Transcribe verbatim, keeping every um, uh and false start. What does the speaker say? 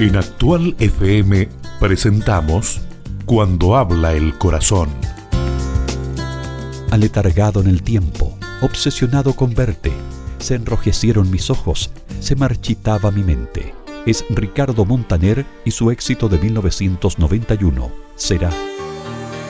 En Actual F M presentamos Cuando habla el corazón. Aletargado en el tiempo, obsesionado con verte, se enrojecieron mis ojos, se marchitaba mi mente. Es Ricardo Montaner y su éxito de mil novecientos noventa y uno, Será.